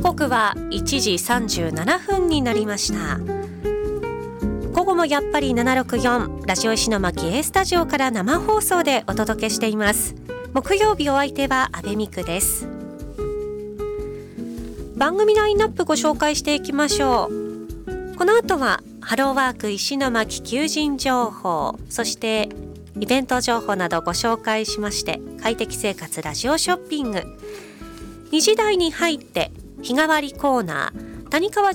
刻は1時37分になりました。午後もやっぱり764ラジオ石巻 A スタジオから生放送でお届けしています。木曜日お相手は阿部美久です。番組ラインナップご紹介していきましょう。この後はハローワーク石巻求人情報、そしてイベント情報などご紹介しまして、快適生活ラジオショッピング、2時台に入って日替わりコーナー、谷川